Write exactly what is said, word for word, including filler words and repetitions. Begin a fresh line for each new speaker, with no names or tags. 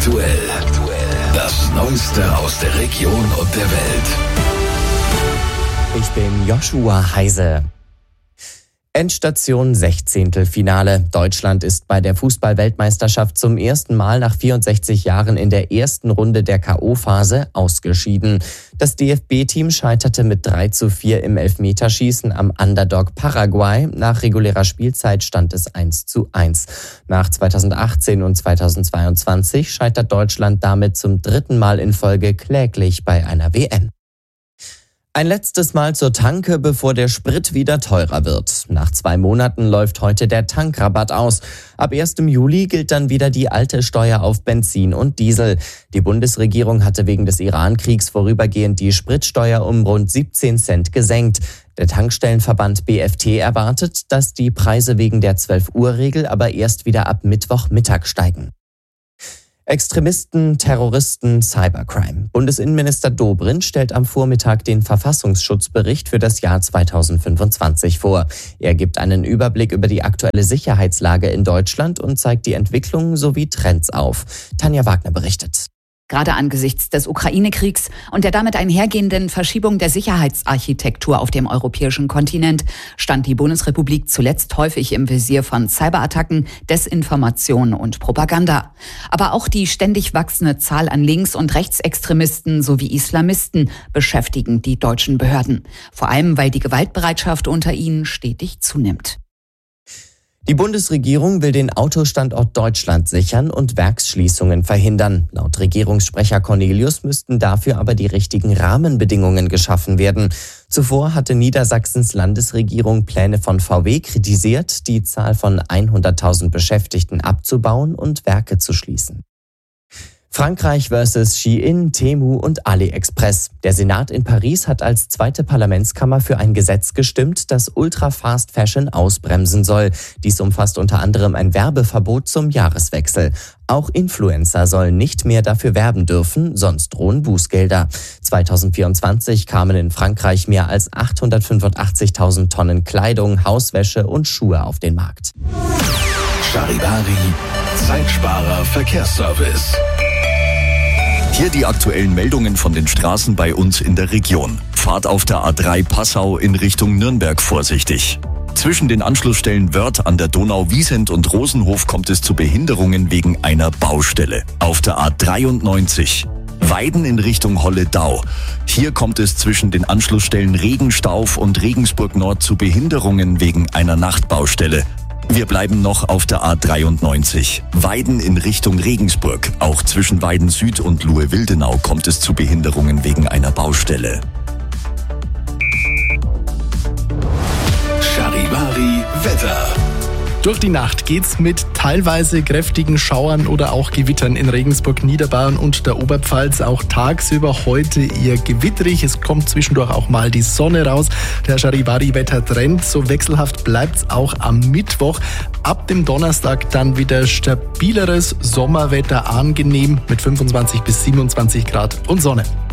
aktuell. Das Neueste aus der Region und der Welt.
Ich bin Joshua Heise. Endstation Sechzehntelfinale. Deutschland ist bei der Fußball-Weltmeisterschaft zum ersten Mal nach vierundsechzig Jahren in der ersten Runde der K O-Phase ausgeschieden. Das D F B-Team scheiterte mit drei zu vier im Elfmeterschießen am Underdog Paraguay. Nach regulärer Spielzeit stand es eins zu eins. Nach zweitausendachtzehn und zweitausendzweiundzwanzig scheitert Deutschland damit zum dritten Mal in Folge kläglich bei einer W M. Ein letztes Mal zur Tanke, bevor der Sprit wieder teurer wird. Nach zwei Monaten läuft heute der Tankrabatt aus. Ab ersten Juli gilt dann wieder die alte Steuer auf Benzin und Diesel. Die Bundesregierung hatte wegen des Iran-Kriegs vorübergehend die Spritsteuer um rund siebzehn Cent gesenkt. Der Tankstellenverband B F T erwartet, dass die Preise wegen der zwölf-Uhr-Regel aber erst wieder ab Mittwochmittag steigen. Extremisten, Terroristen, Cybercrime. Bundesinnenminister Dobrindt stellt am Vormittag den Verfassungsschutzbericht für das Jahr zweitausendfünfundzwanzig vor. Er gibt einen Überblick über die aktuelle Sicherheitslage in Deutschland und zeigt die Entwicklungen sowie Trends auf. Tanja Wagner berichtet.
Gerade angesichts des Ukraine-Kriegs und der damit einhergehenden Verschiebung der Sicherheitsarchitektur auf dem europäischen Kontinent stand die Bundesrepublik zuletzt häufig im Visier von Cyberattacken, Desinformation und Propaganda. Aber auch die ständig wachsende Zahl an Links- und Rechtsextremisten sowie Islamisten beschäftigen die deutschen Behörden. Vor allem, weil die Gewaltbereitschaft unter ihnen stetig zunimmt.
Die Bundesregierung will den Autostandort Deutschland sichern und Werksschließungen verhindern. Laut Regierungssprecher Cornelius müssten dafür aber die richtigen Rahmenbedingungen geschaffen werden. Zuvor hatte Niedersachsens Landesregierung Pläne von V W kritisiert, die Zahl von hunderttausend Beschäftigten abzubauen und Werke zu schließen. Frankreich versus Shein, Temu und AliExpress. Der Senat in Paris hat als zweite Parlamentskammer für ein Gesetz gestimmt, das Ultra-Fast Fashion ausbremsen soll. Dies umfasst unter anderem ein Werbeverbot zum Jahreswechsel. Auch Influencer sollen nicht mehr dafür werben dürfen, sonst drohen Bußgelder. zweitausendvierundzwanzig kamen in Frankreich mehr als achthundertfünfundachtzigtausend Tonnen Kleidung, Hauswäsche und Schuhe auf den Markt.
Charivari, Zeitsparer Verkehrsservice.
Hier die aktuellen Meldungen von den Straßen bei uns in der Region. Fahrt auf der A drei Passau in Richtung Nürnberg vorsichtig. Zwischen den Anschlussstellen Wörth an der Donau, Wiesent und Rosenhof kommt es zu Behinderungen wegen einer Baustelle. Auf der A dreiundneunzig Weiden in Richtung Holledau. Hier kommt es zwischen den Anschlussstellen Regenstauf und Regensburg Nord zu Behinderungen wegen einer Nachtbaustelle. Wir bleiben noch auf der A dreiundneunzig. Weiden in Richtung Regensburg. Auch zwischen Weiden Süd und Luhe-Wildenau kommt es zu Behinderungen wegen einer Baustelle.
Charivari Wetter.
Durch die Nacht geht's mit teilweise kräftigen Schauern oder auch Gewittern in Regensburg, Niederbayern und der Oberpfalz. Auch tagsüber heute eher gewitterig. Es kommt zwischendurch auch mal die Sonne raus. Der Charivari-Wettertrend, so wechselhaft bleibt's auch am Mittwoch. Ab dem Donnerstag dann wieder stabileres Sommerwetter, angenehm mit fünfundzwanzig bis siebenundzwanzig Grad und Sonne.